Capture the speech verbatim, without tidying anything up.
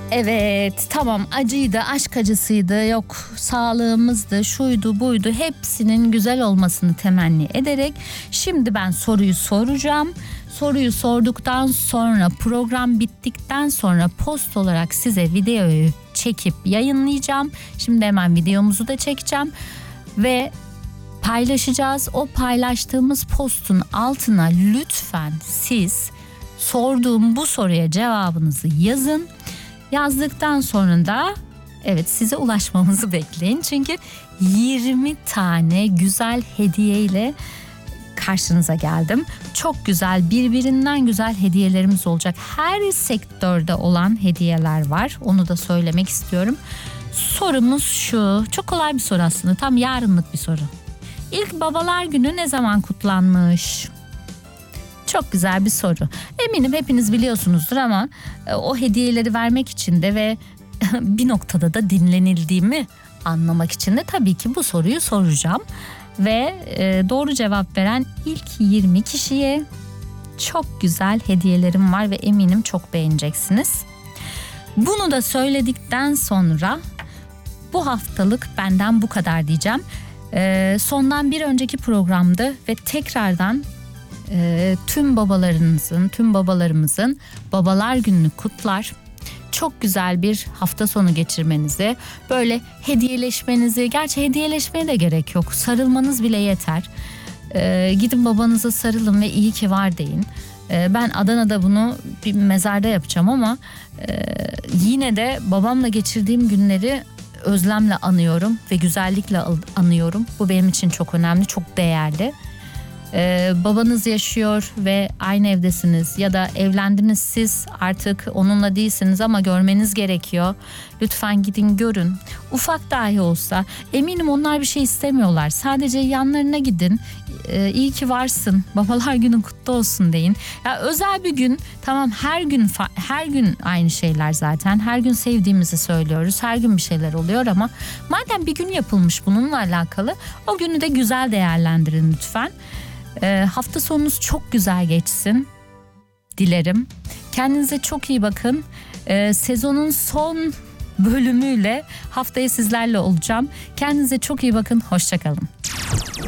Evet, tamam, acıydı, aşk acısıydı, yok sağlığımızdı, şuydu buydu, hepsinin güzel olmasını temenni ederek şimdi ben soruyu soracağım. Soruyu sorduktan sonra, program bittikten sonra post olarak size videoyu çekip yayınlayacağım. Şimdi hemen videomuzu da çekeceğim ve paylaşacağız. O paylaştığımız postun altına lütfen siz sorduğum bu soruya cevabınızı yazın. Yazdıktan sonra da evet, size ulaşmamızı bekleyin. Çünkü yirmi tane güzel hediye ile karşınıza geldim. Çok güzel, birbirinden güzel hediyelerimiz olacak. Her sektörde olan hediyeler var. Onu da söylemek istiyorum. Sorumuz şu. Çok kolay bir soru aslında. Tam yarınlık bir soru. İlk Babalar Günü ne zaman kutlanmış? Çok güzel bir soru. Eminim hepiniz biliyorsunuzdur ama o hediyeleri vermek için de ve bir noktada da dinlenildiğimi anlamak için de tabii ki bu soruyu soracağım. Ve doğru cevap veren ilk yirmi kişiye çok güzel hediyelerim var ve eminim çok beğeneceksiniz. Bunu da söyledikten sonra bu haftalık benden bu kadar diyeceğim. Sondan bir önceki programdı ve tekrardan e, tüm babalarınızın, tüm babalarımızın Babalar Günü'nü kutlar. Çok güzel bir hafta sonu geçirmenizi, böyle hediyeleşmenizi, gerçi hediyeleşmeye de gerek yok, sarılmanız bile yeter. Ee, gidin babanıza sarılın ve iyi ki var deyin. Ee, ben Adana'da bunu bir mezarda yapacağım ama e, yine de babamla geçirdiğim günleri özlemle anıyorum ve güzellikle anıyorum. Bu benim için çok önemli, çok değerli. Ee, babanız yaşıyor ve aynı evdesiniz ya da evlendiniz, siz artık onunla değilsiniz ama görmeniz gerekiyor. Lütfen gidin görün. Ufak dahi olsa, eminim onlar bir şey istemiyorlar. Sadece yanlarına gidin. Ee, iyi ki varsın. Babalar Günün kutlu olsun deyin. Ya özel bir gün, tamam, her gün her gün aynı şeyler zaten. Her gün sevdiğimizi söylüyoruz. Her gün bir şeyler oluyor ama madem bir gün yapılmış bununla alakalı, o günü de güzel değerlendirin lütfen. Ee, hafta sonunuz çok güzel geçsin dilerim. Kendinize çok iyi bakın. Ee, sezonun son bölümüyle haftaya sizlerle olacağım. Kendinize çok iyi bakın. Hoşça kalın.